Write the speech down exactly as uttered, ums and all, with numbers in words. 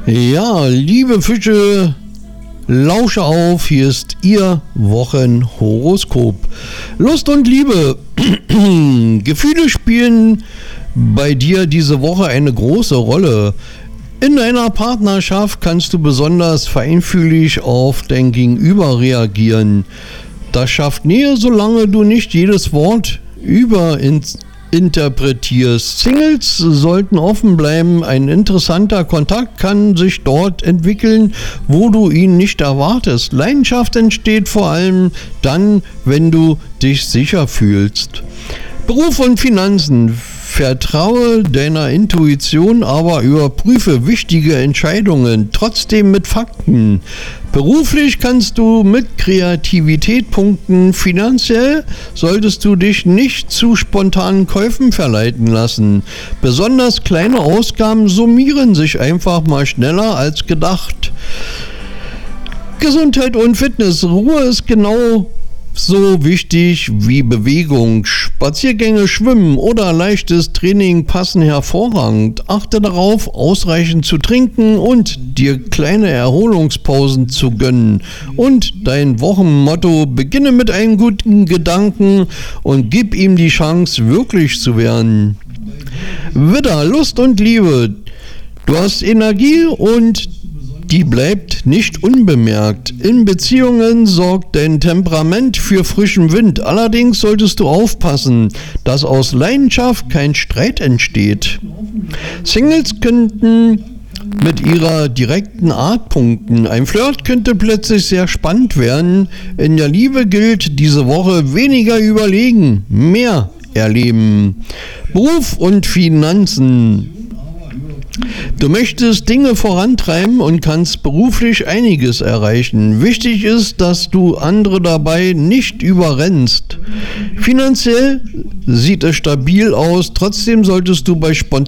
Ja, liebe Fische, lausche auf, hier ist Ihr Wochenhoroskop. Lust und Liebe, Gefühle spielen bei dir diese Woche eine große Rolle. In deiner Partnerschaft kannst du besonders feinfühlig auf dein Gegenüber reagieren. Das schafft Nähe, solange du nicht jedes Wort überinterpretierst. Singles sollten offen bleiben. Ein interessanter Kontakt kann sich dort entwickeln, wo du ihn nicht erwartest. Leidenschaft entsteht vor allem dann, wenn du dich sicher fühlst. Beruf und Finanzen. Vertraue deiner Intuition, aber überprüfe wichtige Entscheidungen trotzdem mit Fakten. Beruflich kannst du mit Kreativität punkten. Finanziell solltest du dich nicht zu spontanen Käufen verleiten lassen. Besonders kleine Ausgaben summieren sich einfach mal schneller als gedacht. Gesundheit und Fitness. Ruhe ist genau so wichtig wie Bewegung. Spaziergänge, Schwimmen oder leichtes Training passen hervorragend. Achte darauf, ausreichend zu trinken und dir kleine Erholungspausen zu gönnen. Und dein Wochenmotto: beginne mit einem guten Gedanken und gib ihm die Chance, wirklich zu werden. Widder, Lust und Liebe. Du hast Energie und die bleibt nicht unbemerkt. In Beziehungen sorgt dein Temperament für frischen Wind. Allerdings solltest du aufpassen, dass aus Leidenschaft kein Streit entsteht. Singles könnten mit ihrer direkten Art punkten. Ein Flirt könnte plötzlich sehr spannend werden. In der Liebe gilt diese Woche: weniger überlegen, mehr erleben. Beruf und Finanzen. Du möchtest Dinge vorantreiben und kannst beruflich einiges erreichen. Wichtig ist, dass du andere dabei nicht überrennst. Finanziell sieht es stabil aus, trotzdem solltest du bei spontanen